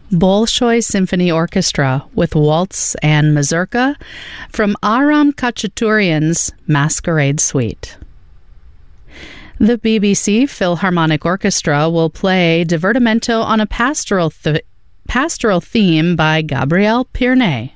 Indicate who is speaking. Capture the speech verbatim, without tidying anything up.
Speaker 1: Bolshoi Symphony Orchestra with Waltz and Mazurka from Aram Khachaturian's Masquerade Suite. The B B C Philharmonic Orchestra will play Divertimento on a pastoral, th- pastoral theme by Gabriel Pirné.